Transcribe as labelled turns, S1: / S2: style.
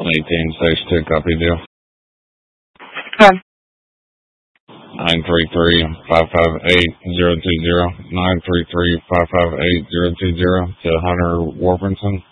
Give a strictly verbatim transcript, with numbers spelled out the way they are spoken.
S1: one eighteen, stage two, copy deal.
S2: Okay.
S1: nine three three, five five eight, zero two zero, nine three three, five five eight, zero two zero to Hunter Warpenson.